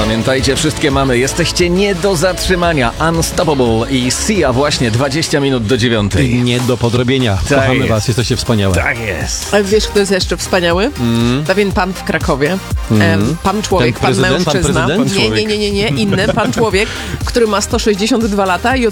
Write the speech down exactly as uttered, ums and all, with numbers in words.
Pamiętajcie, wszystkie mamy. Jesteście nie do zatrzymania. Unstoppable i Sia właśnie dwadzieścia minut do dziewiątej. Nie do podrobienia. Tak Kochamy jest. was, jesteście wspaniałe. Tak jest. A wiesz, kto jest jeszcze wspaniały? Mm. Pewien pan w Krakowie. Mm. Em, Pan człowiek, Ten pan prezydent, pan mężczyzna. prezydent? Nie, nie, nie, nie, nie, inny pan człowiek, który ma sto sześćdziesiąt dwa lata i